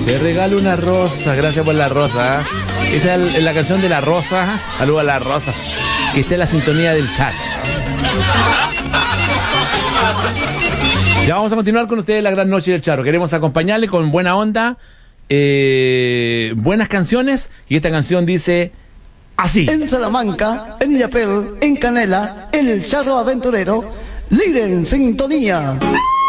Te regalo una rosa, gracias por la rosa. Esa es la canción de la rosa. Saluda a la rosa, que esté en la sintonía del chat. Ya vamos a continuar con ustedes la gran noche del Charo. Queremos acompañarle con buena onda, buenas canciones, y esta canción dice así. En Salamanca, en Illapel, en Canela, el Charro Aventurero, líder en sintonía.